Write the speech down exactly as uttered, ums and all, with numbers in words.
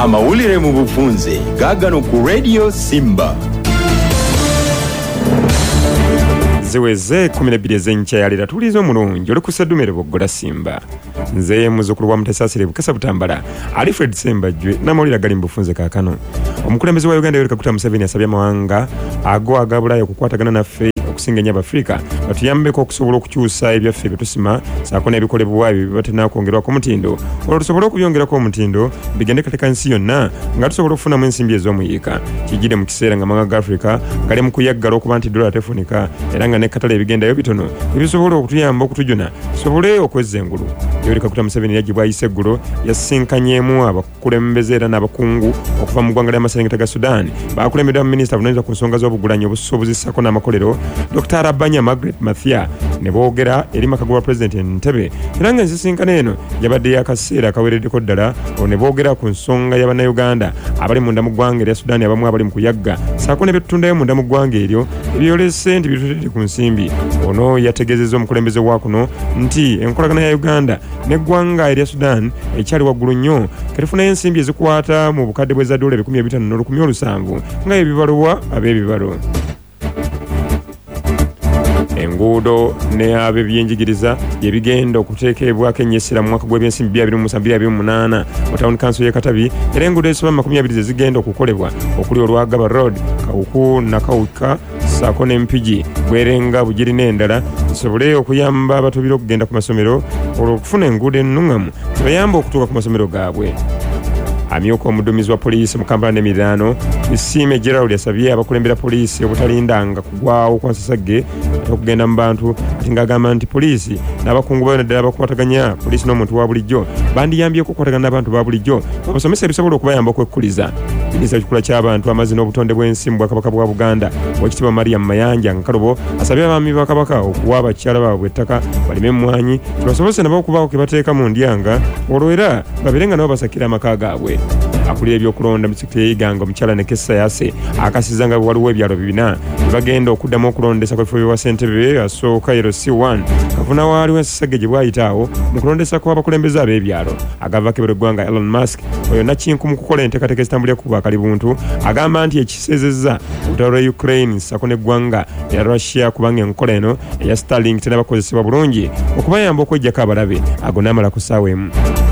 amawulire mu bufunze gaagano ku Radio Simba. Ziweze kumi na bbiri ez'enkya yaleeta tuliza omulungi oli ku Sseddumere Boggola Simba. Nze muzzukulu wa Mutasaasire Bukasa Butambala Alfred Sembajjwe n'amawulire agali mu bufunze kaakano. Omukulembeze wa Uganda Yoweri Kaguta Museveni asabye amawanga ago aga Bulaaya okukwatagana naffe okusinga ennyo Abafirika batuyambeko okusobola okukyusa ebyaffe bye tusima saako n'ebikolebwa ebyo bye batannaba kwongerwako omutindo olwo tusobole okubyongerako omutindo bigende kateeka nsi yonna nga tusobola okufunamu ensimbi ez'omuyiika. Kijjidde mu kiseera nga amawanga ga Afrika gali mu kuyaggala okuba nti dola tefunika era nga n'ekkatala ebigendayo bitono ebisobola okutuyamba okutujuna tusobole okwezza engulu. Yoweri Kaguta Museveni yaggyibwa ayise eggulo yasinkanyeemu abakulembeze era n'abakungu okuva mu ggwanga ly'amaserengeta ga Sudan baakulembeddwa mu minisita avunaanyizibwa ku nsonga z'obugulanyi obusuubuzi ssaako n'amakolero Doctor Rabanya Margaret Mathia ne boogera eri makago wa President Entebbe era nga ensisinkano eno yabadde y'akaseera akawereddeko ddala ne boogera ku nsonga y'Abannayuganda abali munda mu ggwanga erya Sudan abamu abali mu kuyagga ssaako ne betutundayo munda mu ggwanga eryo ebyolese nti bitutedde ku nsimbi. Ono yategeezezza omukulembeze wa kuno nti enkolagana ya Uganda n'eggwanga erya Sudan ekyali waggulu nnyo ketufunayo ensimbi ezikwata mu bukadde bwe za dola ebikumi ebitaano n'olukumi olusanvu nga ebibalwa ab'ebibalo. Enguudo ne ab'ebyenjigiriza ebigenda okuteekebwako ennyesera mu mwaka gw'ebyensimbi abiri mu musanvu abiri mu munaana mu Town Council y'e Katabi era enguudo ezisoba makumi abiri ze zigenda okukolebwa okuli olwagaba road Kawuku Nakawuka ssaako n'Empigi Bwerenga Bugiri n'endala zisobole okuyamba abatubira okugenda ku masomero olw'okufuna enguudo ennuŋŋamu zibayamba okutuuka ku masomero gaabwe. Amyuka omuduumizi wa poliisi mu Kampala n'emiriraano Isiime Gerald yasabye abakulembera poliisi obutalindanga kugwawo kwa nsasagge okugenda mu bantu ati ng'agamba nti poliisi n'abakungu bayo naddala bakwataganya poliisi n'omuntu wa bulijjo bandiyambyeko okukwatagana n'abantu ba bulijjo babasomesa ebisobola okubayamba okwekkuliza. Minisita w'ekikula ky'abantu amazzi n'obutonde bw'ensi mu Bwakabaka bwa Buganda Oweekitiibwa Mariam Mayanja Nkalubo asabye abaami ba Kabaka okuwa abakyala baabwe ettaka balime emmwanyi kibasobose nabo okubaako ke bateeka mu ndyanga olwo era babeerenga nabo basakira amaka gaabwe. Akulira ebyokulonda mu disitulikiti y'Iganga omukyala Nekesa Yase akasizza nga waliwo ebyalo bibina bibagenda okuddamu okulondesa ku bifo bya Ssentebe asooka Yero C one kavuna waaliwo ensisage gye bwayitaawo mu kulondesa kw'abakulembeze ab'ebyalo. Agava kebero eggwanga Elon Musk oyo nakinku mu kukola enteekateeka ezitambulira ku bwakalibuntu agamba nti ekisezezza olutalo lwa Ukraine ssaako n'eggwanga erya Russia kubanga enkola eno eya Starlink tennabakozesebwa bulungi okubayamba okweggyako abalabe ago n'amala ku ssaawa emu.